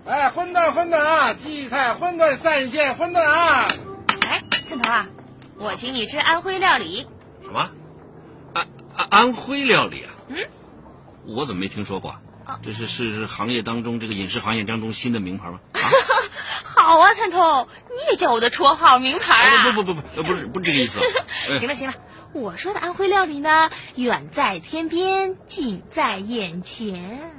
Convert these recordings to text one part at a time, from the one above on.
哎，馄饨啊，荠菜馄饨、三鲜馄饨啊。 哎，探头啊，我请你吃安徽料理。 什么？安徽料理啊？我怎么没听说过？这是行业当中这个饮食行业当中新的名牌吗？ 好啊，探头，你也叫我的绰号名牌啊？ 不是这个意思。 行了，我说的安徽料理呢，远在天边，近在眼前。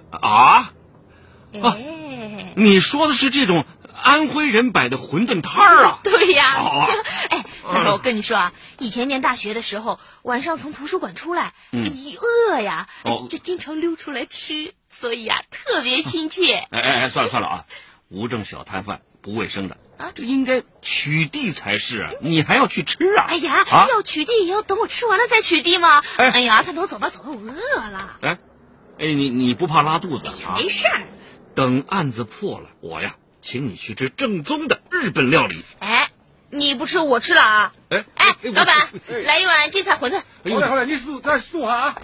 你说的是这种安徽人摆的馄饨摊儿啊？ 对呀。 哎， 探头，我跟你说啊，以前念大学的时候，晚上从图书馆出来，一饿呀，就经常溜出来吃，所以啊，特别亲切。 算了啊，无证小摊贩，不卫生的啊，这应该取缔才是啊，你还要去吃啊？ 哎呀，要取缔也要等我吃完了再取缔吗？哎呀，探头，走吧，我饿了。 你不怕拉肚子啊？ 没事儿。 等案子破了，我呀，请你去吃正宗的日本料理。 你不吃我吃了啊！老板，来一碗荠菜馄饨。 好嘞，你再数哈啊！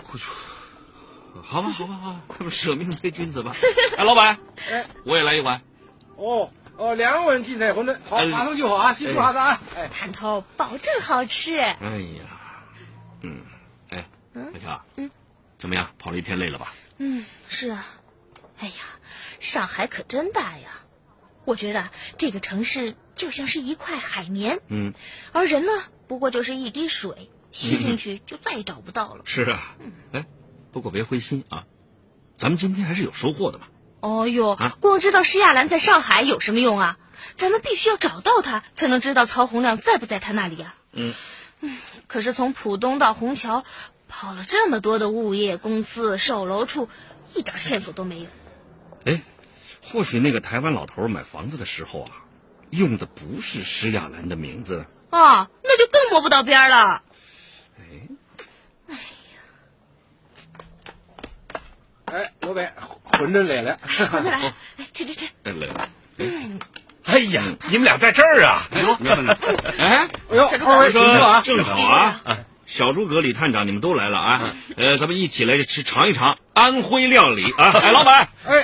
好吧，这不舍命陪君子吧？老板，我也来一碗。 2碗荠菜馄饨，好，马上就好啊！辛苦哈子啊！ 探头，保证好吃。 小乔，怎么样？跑了一天累了吧？ 是啊。哎呀，上海可真大呀！我觉得这个城市就像是一块海绵，而人呢，不过就是一滴水，吸进去就再也找不到了。 是啊，不过别灰心啊，咱们今天还是有收获的嘛。 光知道施亚兰在上海有什么用啊？咱们必须要找到他，才能知道曹洪亮在不在他那里啊。可是从浦东到虹桥，跑了这么多的物业公司、售楼处，一点线索都没有。 或许那个台湾老头买房子的时候啊，用的不是施亚兰的名字那就更摸不到边了。 老板，馄饨来了。 馄饨来，吃。 来了。 哎呀，你们俩在这儿啊？ 二位请坐啊！ 正好啊，小诸葛、李探长，你们都来了啊！咱们一起来尝一尝安徽料理啊！老板。